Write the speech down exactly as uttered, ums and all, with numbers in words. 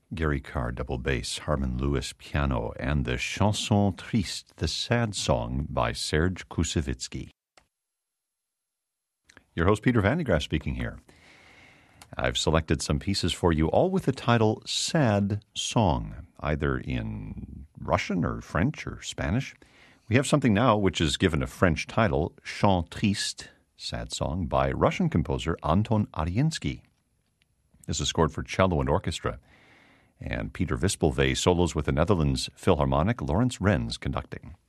Gary Carr, double bass, Harmon Lewis, piano, and the Chanson Triste, the sad song by Serge Koussevitzky. Your host, Peter Van de Graaff, speaking here. I've selected some pieces for you, all with the title Sad Song, either in Russian or French or Spanish. We have something now which is given a French title, Chant Triste, Sad Song, by Russian composer Anton Arensky. This is scored for cello and orchestra, and Peter Vispelvey solos with the Netherlands Philharmonic, Lawrence Renz conducting.